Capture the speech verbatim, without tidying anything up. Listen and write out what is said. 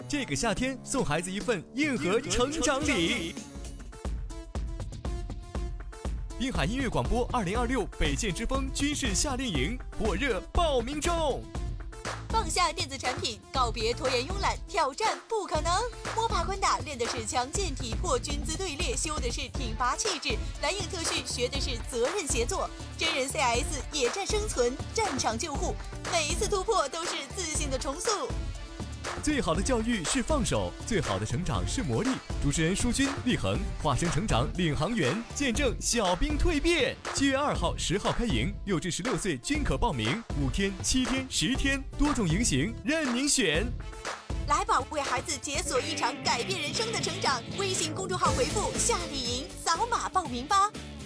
这个夏天送孩子一份硬核成长礼。滨海音乐广播二零二六北剑之风军事夏令营火热报名中。 放下电子产品，告别拖延慵懒，挑战不可能。摸爬滚打练的是强健体魄，军姿队列修的是挺拔气质，蓝影特训学的是责任协作，真人 C S 野战生存，战场救护，每一次突破都是自信的重塑。 最好的教育是放手，最好的成长是磨砺。主持人舒军、立恒化身成长领航员，见证小兵蜕变。七月二号、十号开营，六至十六岁均可报名，五天、七天、十天，多种营型任您选。 来吧，为孩子解锁一场改变人生的成长。微信公众号回复夏令营，扫码报名吧。